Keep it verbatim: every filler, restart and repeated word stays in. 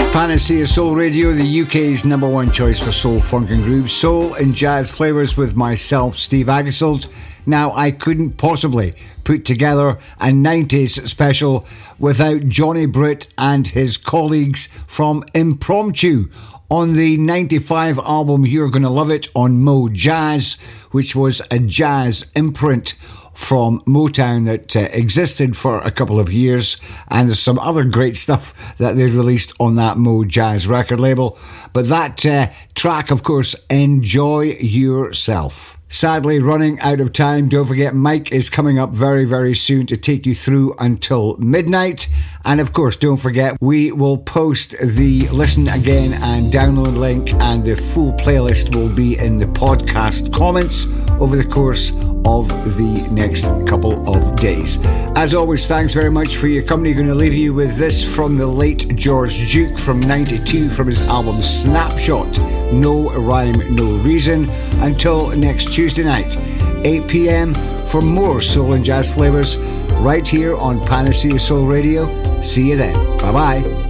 Panacea Soul Radio, the U K's number one choice for soul, funk and groove, soul and jazz flavours with myself, Steve Agersold. Now, I couldn't possibly put together a nineties special without Johnny Britt and his colleagues from Impromptu on the ninety-five album You're Gonna Love It on Mo Jazz, which was a jazz imprint from Motown that uh, existed for a couple of years, and there's some other great stuff that they released on that Mo Jazz record label. But that uh, track, of course, Enjoy Yourself. Sadly, running out of time. Don't forget, Mike is coming up very, very soon to take you through until midnight. And of course, don't forget, we will post the listen again and download link, and the full playlist will be in the podcast comments over the course of the next couple of days. As always, thanks very much for your company. Going to leave you with this from the late George Duke from ninety-two from his album Snapshot, No Rhyme, No Reason. Until next Tuesday night, eight p.m. for more soul and jazz flavours right here on Panacea Soul Radio. See you then. Bye-bye.